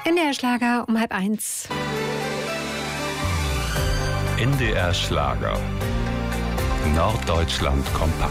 NDR Schlager um 12:30. NDR Schlager. Norddeutschland kompakt.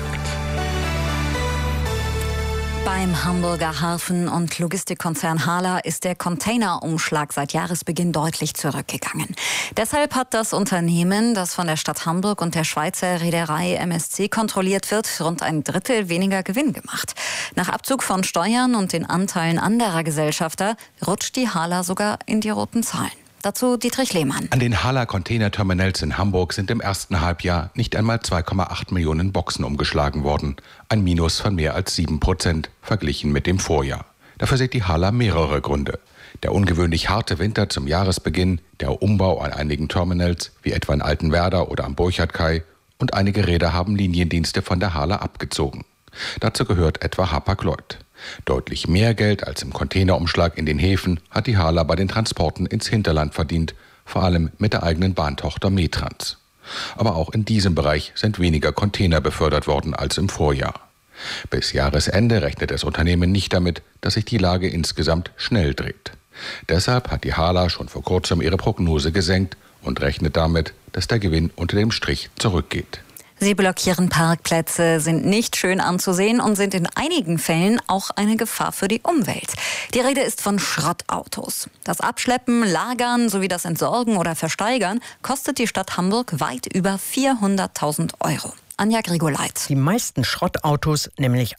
Beim Hamburger Hafen- und Logistikkonzern HHLA ist der Containerumschlag seit Jahresbeginn deutlich zurückgegangen. Deshalb hat das Unternehmen, das von der Stadt Hamburg und der Schweizer Reederei MSC kontrolliert wird, rund ein Drittel weniger Gewinn gemacht. Nach Abzug von Steuern und den Anteilen anderer Gesellschafter rutscht die HHLA sogar in die roten Zahlen. Dazu Dietrich Lehmann. An den HHLA-Containerterminals in Hamburg sind im ersten Halbjahr nicht einmal 2,8 Millionen Boxen umgeschlagen worden. Ein Minus von mehr als 7% verglichen mit dem Vorjahr. Dafür sieht die HHLA mehrere Gründe. Der ungewöhnlich harte Winter zum Jahresbeginn, der Umbau an einigen Terminals, wie etwa in Altenwerder oder am Burchardkai, und einige Räder haben Liniendienste von der HHLA abgezogen. Dazu gehört etwa Hapag-Lloyd. Deutlich mehr Geld als im Containerumschlag in den Häfen hat die HHLA bei den Transporten ins Hinterland verdient, vor allem mit der eigenen Bahntochter Metrans. Aber auch in diesem Bereich sind weniger Container befördert worden als im Vorjahr. Bis Jahresende rechnet das Unternehmen nicht damit, dass sich die Lage insgesamt schnell dreht. Deshalb hat die HHLA schon vor kurzem ihre Prognose gesenkt und rechnet damit, dass der Gewinn unter dem Strich zurückgeht. Sie blockieren Parkplätze, sind nicht schön anzusehen und sind in einigen Fällen auch eine Gefahr für die Umwelt. Die Rede ist von Schrottautos. Das Abschleppen, Lagern sowie das Entsorgen oder Versteigern kostet die Stadt Hamburg weit über 400.000 €. Anja Grigoleit. Die meisten Schrottautos, nämlich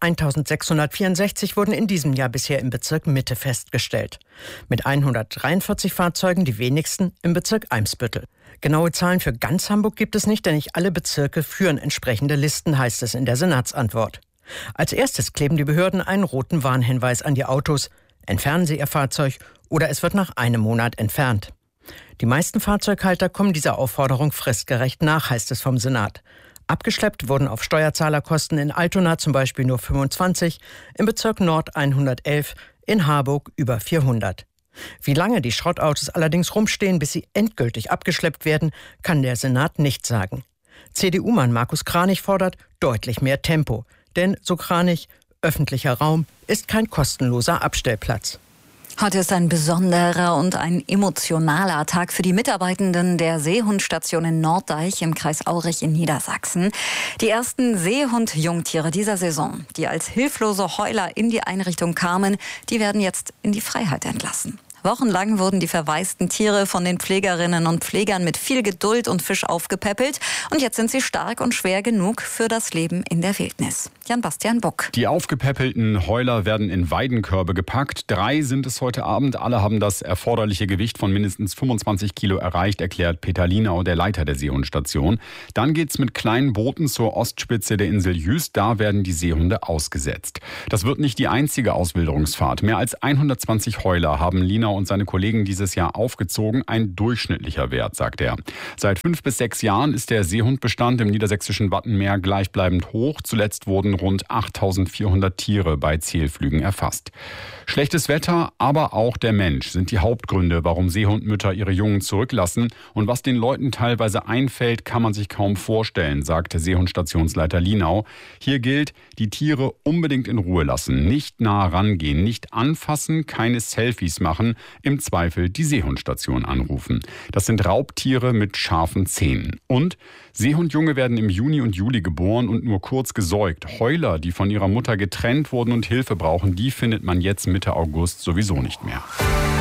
1664, wurden in diesem Jahr bisher im Bezirk Mitte festgestellt. Mit 143 Fahrzeugen die wenigsten im Bezirk Eimsbüttel. Genaue Zahlen für ganz Hamburg gibt es nicht, denn nicht alle Bezirke führen entsprechende Listen, heißt es in der Senatsantwort. Als erstes kleben die Behörden einen roten Warnhinweis an die Autos. Entfernen Sie Ihr Fahrzeug oder es wird nach einem Monat entfernt. Die meisten Fahrzeughalter kommen dieser Aufforderung fristgerecht nach, heißt es vom Senat. Abgeschleppt wurden auf Steuerzahlerkosten in Altona zum Beispiel nur 25, im Bezirk Nord 111, in Harburg über 400. Wie lange die Schrottautos allerdings rumstehen, bis sie endgültig abgeschleppt werden, kann der Senat nicht sagen. CDU-Mann Markus Kranich fordert deutlich mehr Tempo. Denn, so Kranich, öffentlicher Raum ist kein kostenloser Abstellplatz. Heute ist ein besonderer und ein emotionaler Tag für die Mitarbeitenden der Seehundstation in Norddeich im Kreis Aurich in Niedersachsen. Die ersten Seehund-Jungtiere dieser Saison, die als hilflose Heuler in die Einrichtung kamen, die werden jetzt in die Freiheit entlassen. Wochenlang wurden die verwaisten Tiere von den Pflegerinnen und Pflegern mit viel Geduld und Fisch aufgepäppelt. Und jetzt sind sie stark und schwer genug für das Leben in der Wildnis. Jan-Bastian Buck. Die aufgepäppelten Heuler werden in Weidenkörbe gepackt. 3 sind es heute Abend. Alle haben das erforderliche Gewicht von mindestens 25 Kilo erreicht, erklärt Peter Lienau, der Leiter der Seehundstation. Dann geht's mit kleinen Booten zur Ostspitze der Insel Jüst. Da werden die Seehunde ausgesetzt. Das wird nicht die einzige Auswilderungsfahrt. Mehr als 120 Heuler haben Lienau und seine Kollegen dieses Jahr aufgezogen. Ein durchschnittlicher Wert, sagt er. Seit 5 bis 6 Jahren ist der Seehundbestand im niedersächsischen Wattenmeer gleichbleibend hoch. Zuletzt wurden rund 8.400 Tiere bei Zählflügen erfasst. Schlechtes Wetter, aber auch der Mensch sind die Hauptgründe, warum Seehundmütter ihre Jungen zurücklassen. Und was den Leuten teilweise einfällt, kann man sich kaum vorstellen, sagte Seehundstationsleiter Lienau. Hier gilt, die Tiere unbedingt in Ruhe lassen, nicht nah rangehen, nicht anfassen, keine Selfies machen, im Zweifel die Seehundstation anrufen. Das sind Raubtiere mit scharfen Zähnen. Und Seehundjunge werden im Juni und Juli geboren und nur kurz gesäugt. Heuler, die von ihrer Mutter getrennt wurden und Hilfe brauchen, die findet man jetzt Mitte August sowieso nicht mehr.